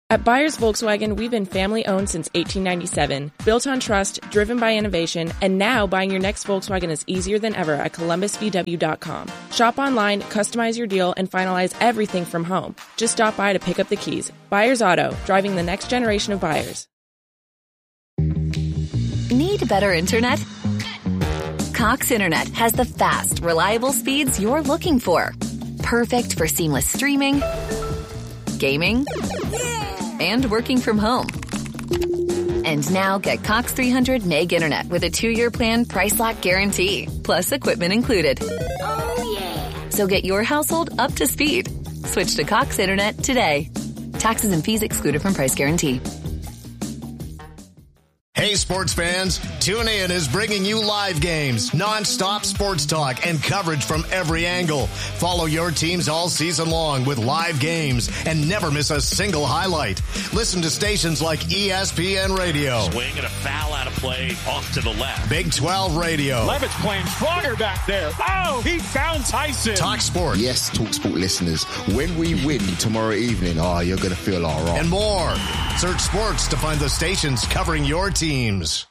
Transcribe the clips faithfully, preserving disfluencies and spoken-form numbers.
At Byers Volkswagen, we've been family-owned since eighteen ninety-seven, built on trust, driven by innovation, and now buying your next Volkswagen is easier than ever at Columbus V W dot com. Shop online, customize your deal, and finalize everything from home. Just stop by to pick up the keys. Byers Auto, driving the next generation of buyers. Need better internet? Cox Internet has the fast, reliable speeds you're looking for. Perfect for seamless streaming, gaming, and working from home. And now get Cox three hundred meg internet with a two-year plan price lock guarantee, plus equipment included. Oh, yeah. So get your household up to speed. Switch to Cox Internet today. Taxes and fees excluded from price guarantee. Hey, sports fans, TuneIn is bringing you live games, non-stop sports talk, and coverage from every angle. Follow your teams all season long with live games and never miss a single highlight. Listen to stations like E S P N Radio. Swing and a foul out of play off to the left. Big twelve Radio. Levitt's playing stronger back there. Oh, he found Tyson. Talk Sport. Yes, Talk Sport listeners, when we win tomorrow evening, oh, you're going to feel all right. And more. Search sports to find the stations covering your teams.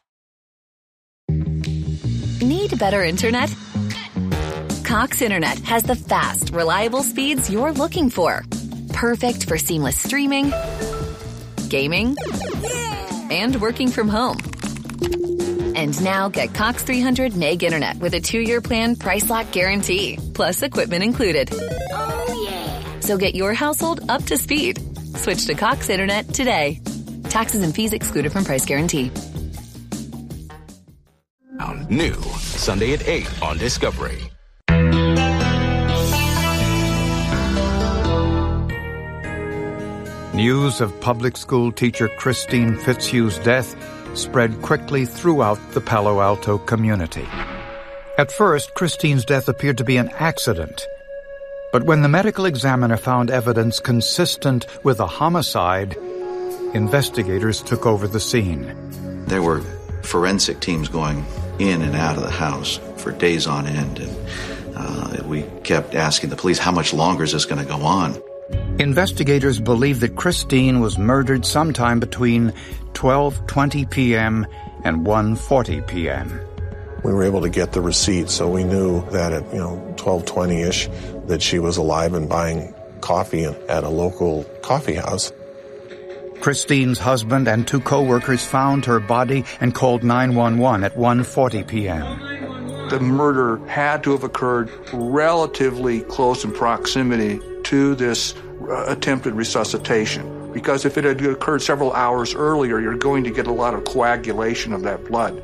Need better internet? Cox Internet has the fast, reliable speeds you're looking for. Perfect for seamless streaming, gaming, and working from home. And now get Cox three hundred meg internet with a two-year plan price lock guarantee, plus equipment included. Oh, yeah. So get your household up to speed. Switch to Cox Internet today. Taxes and fees excluded from price guarantee. New, Sunday at eight on Discovery. News of public school teacher Christine Fitzhugh's death spread quickly throughout the Palo Alto community. At first, Christine's death appeared to be an accident. But when the medical examiner found evidence consistent with a homicide, investigators took over the scene. There were forensic teams going in and out of the house for days on end, and uh, we kept asking the police, how much longer is this going to go on? Investigators believe that Christine was murdered sometime between twelve twenty p.m. and one forty p.m. We were able to get the receipt, so we knew that at, you know, twelve twenty-ish that she was alive and buying coffee at a local coffee house. Christine's husband and two co-workers found her body and called nine one one at one forty p.m. The murder had to have occurred relatively close in proximity to this uh, attempted resuscitation, because if it had occurred several hours earlier, you're going to get a lot of coagulation of that blood.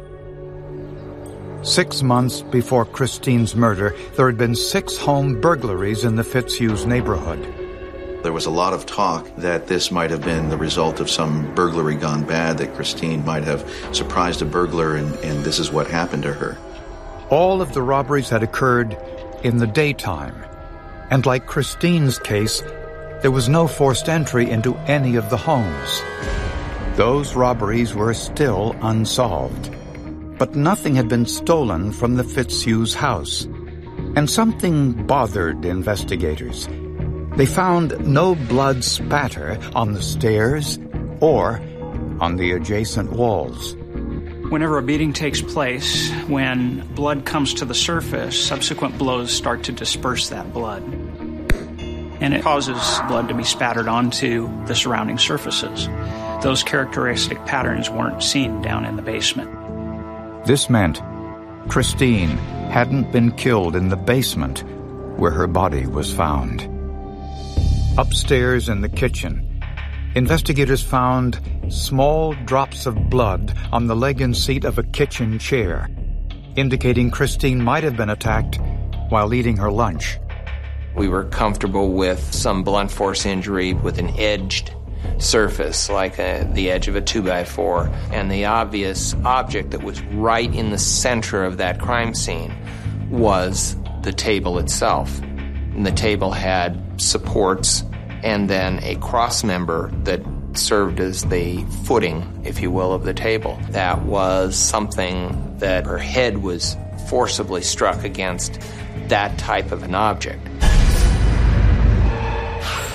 Six months before Christine's murder, there had been six home burglaries in the Fitzhughs neighborhood. There was a lot of talk that this might have been the result of some burglary gone bad, that Christine might have surprised a burglar, and, and this is what happened to her. All of the robberies had occurred in the daytime, and like Christine's case, there was no forced entry into any of the homes. Those robberies were still unsolved. But nothing had been stolen from the Fitzhughs' house, and something bothered investigators. They found no blood spatter on the stairs or on the adjacent walls. Whenever a beating takes place, when blood comes to the surface, subsequent blows start to disperse that blood. And it causes blood to be spattered onto the surrounding surfaces. Those characteristic patterns weren't seen down in the basement. This meant Christine hadn't been killed in the basement where her body was found. Upstairs in the kitchen, investigators found small drops of blood on the leg and seat of a kitchen chair, indicating Christine might have been attacked while eating her lunch. We were comfortable with some blunt force injury with an edged surface, like a, the edge of a two by four, and the obvious object that was right in the center of that crime scene was the table itself. And the table had supports and then a cross member that served as the footing, if you will, of the table. That was something that her head was forcibly struck against that type of an object.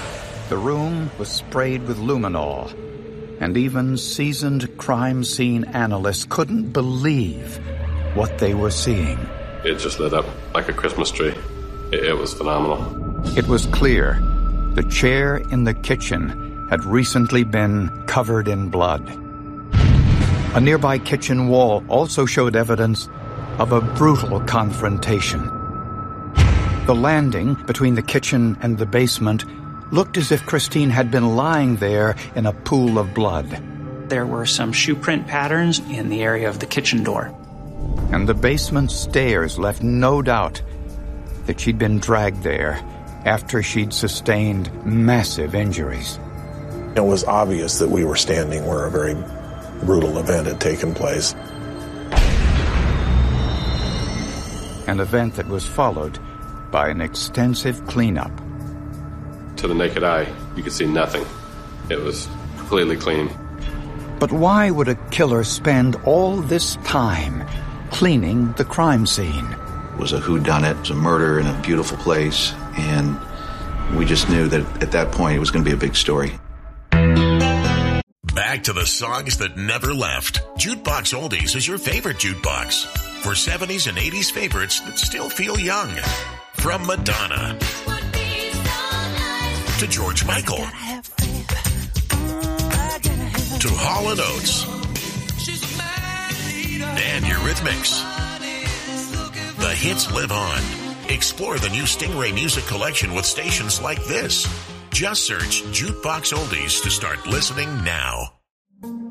The room was sprayed with luminol, and even seasoned crime scene analysts couldn't believe what they were seeing. It just lit up like a Christmas tree. It, it was phenomenal. It was clear the chair in the kitchen had recently been covered in blood. A nearby kitchen wall also showed evidence of a brutal confrontation. The landing between the kitchen and the basement looked as if Christine had been lying there in a pool of blood. There were some shoe print patterns in the area of the kitchen door. And the basement stairs left no doubt that she'd been dragged there after she'd sustained massive injuries. It was obvious that we were standing where a very brutal event had taken place. An event that was followed by an extensive cleanup. To the naked eye, you could see nothing. It was completely clean. But why would a killer spend all this time cleaning the crime scene? It was a whodunit. It was a murder in a beautiful place, and we just knew that at that point it was going to be a big story. Back to the songs that never left. Jukebox Oldies is your favorite jukebox. For seventies and eighties favorites that still feel young. From Madonna to George Michael to Hall and Oates and Eurythmics. The hits live on. Explore the new Stingray music collection with stations like this. Just search Jukebox Oldies to start listening now.